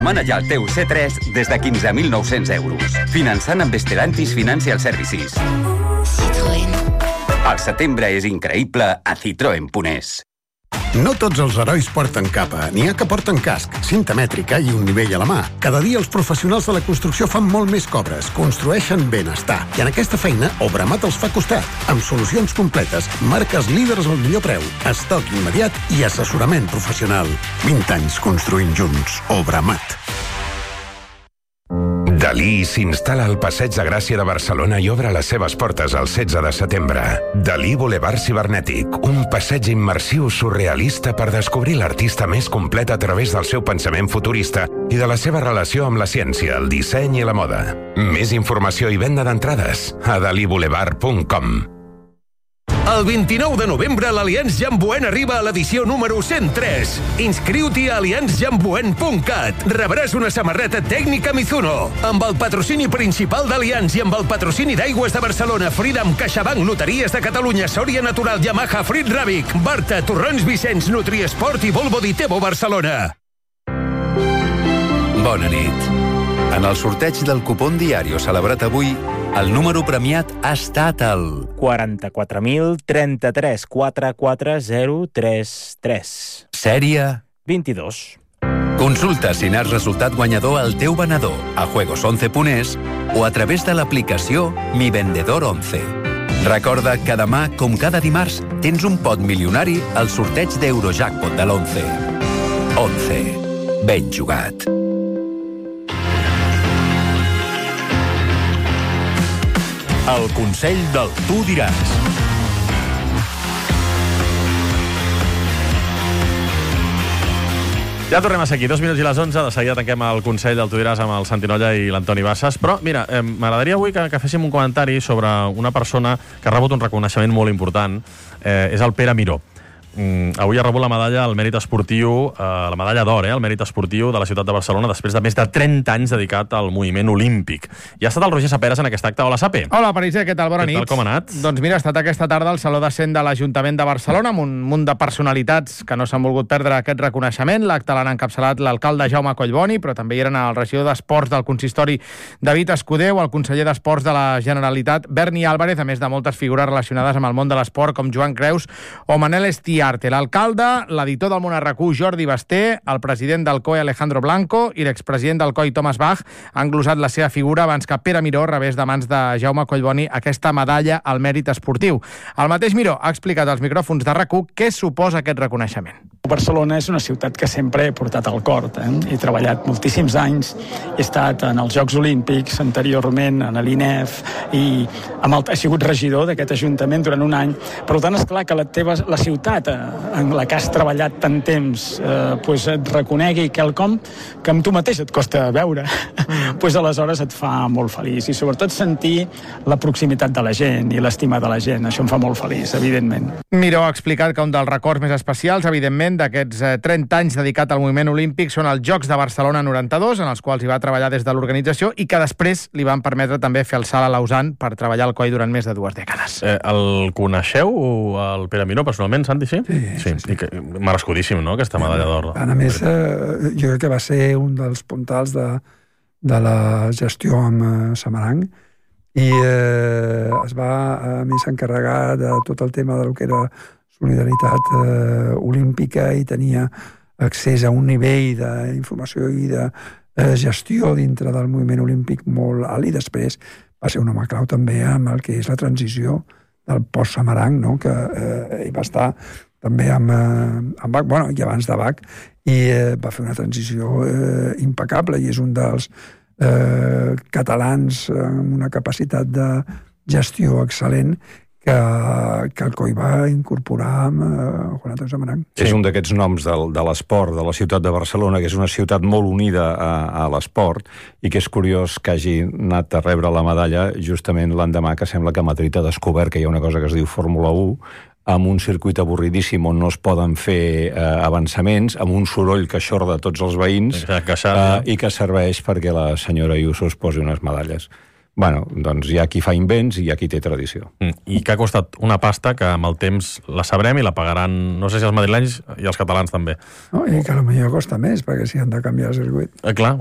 Manejar el teu C3 des de 15.900 euros. Finançant amb Stellantis Financial Services. Citroën. El setembre és increïble a Citroën.es. No tots els herois porten capa. N'hi ha que porten casc, cinta mètrica i un nivell a la mà. Cada dia els professionals de la construcció fan molt més que obres, construeixen benestar. I en aquesta feina, Obramat els fa costat. Amb solucions completes, marques líders al millor preu, estoc immediat i assessorament professional. 20 anys construint junts. Obramat. Dalí s'instal·la al Passeig de Gràcia de Barcelona i obre les seves portes el 16 de setembre. Dalí Boulevard Cibernètic, un passeig immersiu surrealista per descobrir l'artista més complet a través del seu pensament futurista i de la seva relació amb la ciència, el disseny i la moda. Més informació i venda d'entrades a daliboulevard.com. El 29 de novembre l'Allianz Jamboen arriba a l'edició número 103. Inscriu-t'hi a allianzjamboen.cat. Rebràs una samarreta tècnica Mizuno. Amb el patrocini principal d'Allianz i amb el patrocini d'Aigües de Barcelona, Freedom, CaixaBank, Loteries de Catalunya, Sòria Natural, Yamaha, Frit Ràbic, Barta, Torrons Vicenç, Nutriesport i Volvo Ditebo Barcelona. Bona nit. En el sorteig del cupón Diario celebrat avui, el número premiat ha estat el 44.033 Sèrie 22. Consulta si n'has resultat guanyador al teu venedor a juegos11.es o a través de l'aplicació Mi Vendedor 11. Recorda que demà, com cada dimarts, tens un pot milionari al sorteig d'Eurojackpot de l'11. 11. Ben jugat. El Consell del Tu Diràs. Ja tornem a ser aquí, 2 minuts i les 11. De seguida tanquem el Consell del Tu Diràs amb el Santi Nolla i l'Antoni Bassas. Però, mira, m'agradaria avui que féssim un comentari sobre una persona que ha rebut un reconeixement molt important. És el Pere Miró. Avui ha rebut la medalla al mèrit esportiu, la medalla d'or, al mèrit esportiu de la ciutat de Barcelona, després de més de 30 anys dedicat al moviment olímpic. I ha estat el Roger Saperes en aquest acte. Hola, Sape. Hola, Pariser, què tal? Bona nit. Què tal, com ha anat? Doncs mira, ha estat aquesta tarda al Saló de Cent de l'Ajuntament de Barcelona, amb un munt de personalitats que no s'han volgut perdre aquest reconeixement. L'acte l'han encapçalat l'alcalde Jaume Collboni, però també hi eren el regidor d'Esports del consistori David Escudé o el conseller d'Esports de la Generalitat Berni Álvarez, a més de moltes figures relacionades amb el món de l'esport com Joan Creus o Manel Estiarte. L'alcalde, l'editor del Món RQ Jordi Basté, el president del COE Alejandro Blanco i l'expresident del COI Thomas Bach han glosat la seva figura abans que Pere Miró rebés de mans de Jaume Collboni aquesta medalla al mèrit esportiu. El mateix Miró ha explicat als micròfons de RAC1 què suposa aquest reconeixement. Barcelona és una ciutat que sempre he portat al cor. He treballat moltíssims anys, he estat en els Jocs Olímpics, anteriorment en l'INEF, i he sigut regidor d'aquest ajuntament durant un any. Per tant, és clar que la ciutat en la que has treballat tant temps et reconegui quelcom que amb tu mateix et costa veure, aleshores et fa molt feliç. I sobretot sentir la proximitat de la gent i l'estima de la gent. Això em fa molt feliç, evidentment. Miró ha explicat que un dels records més especials, evidentment, d'aquests 30 anys dedicat al moviment olímpic són els Jocs de Barcelona 92, en els quals hi va treballar des de l'organització i que després li van permetre també fer el salt a Lausanne per treballar al COI durant més de 2 dècades. El coneixeu, el Pere Miró, personalment, Santi, sí? Sí. I que, merescudíssim, no?, aquesta medalla d'or. A més, jo crec que va ser un dels puntals de la gestió amb Samaranc i es va, a més, encarregar de tot el tema del que era solidaritat olímpica i tenia accés a un nivell d'informació i de gestió dintre del moviment olímpic molt alt, i després va ser un home clau també amb el que és la transició del post-Samaranc, no?, que hi va estar també amb Bach, i abans de Bach, i va fer una transició impecable i és un dels catalans amb una capacitat de gestió excel·lent que el COI va incorporar amb Juan Antonio Samaranc. És un d'aquests noms de l'esport, de la ciutat de Barcelona, que és una ciutat molt unida a l'esport, i que és curiós que hagi anat a rebre la medalla justament l'endemà que sembla que Madrid ha descobert que hi ha una cosa que es diu Fórmula 1, amb un circuit avorridíssim on no es poden fer avançaments, amb un soroll que xorda tots els veïns i que serveix perquè la senyora Ayuso es posi unes medalles. Bueno, doncs hi ha qui fa invents i hi ha qui té tradició. I que ha costat una pasta que amb el temps la sabrem i la pagaran, no sé si els madrilenys i els catalans també. No, i que potser costa més, perquè si han de canviar el circuit. Clar,